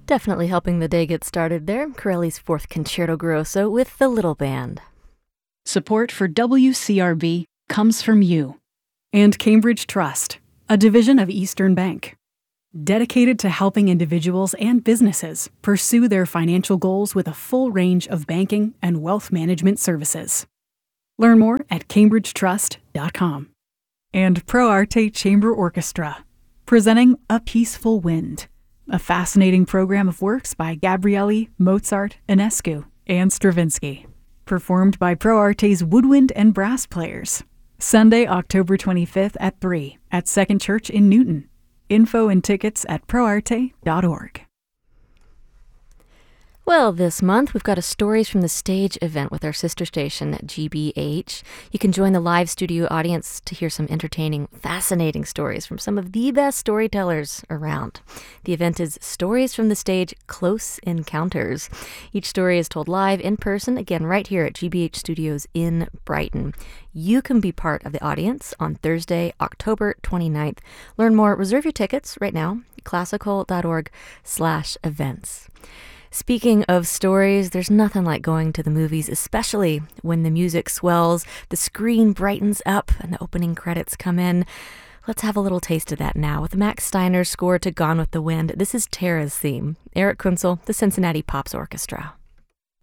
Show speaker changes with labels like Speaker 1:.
Speaker 1: Definitely helping the day get started there. Corelli's Fourth Concerto Grosso with the Little Band.
Speaker 2: Support for WCRB comes from you. And Cambridge Trust, a division of Eastern Bank. Dedicated to helping individuals and businesses pursue their financial goals with a full range of banking and wealth management services. Learn more at cambridgetrust.com. And Pro Arte Chamber Orchestra, presenting A Peaceful Wind, a fascinating program of works by Gabrieli, Mozart, Enescu, and Stravinsky, performed by Pro Arte's woodwind and brass players. Sunday, October 25th at 3 at Second Church in Newton. Info and tickets at proarte.org.
Speaker 1: Well, this month we've got a Stories from the Stage event with our sister station, GBH. You can join the live studio audience to hear some entertaining, fascinating stories from some of the best storytellers around. The event is Stories from the Stage Close Encounters. Each story is told live in person, again right here at GBH Studios in Brighton. You can be part of the audience on Thursday, October 29th. Learn more, reserve your tickets right now, classical.org/events. Speaking of stories, there's nothing like going to the movies, especially when the music swells, the screen brightens up, and the opening credits come in. Let's have a little taste of that now with Max Steiner's score to Gone with the Wind. This is Tara's theme. Eric Kunzel, the Cincinnati Pops Orchestra.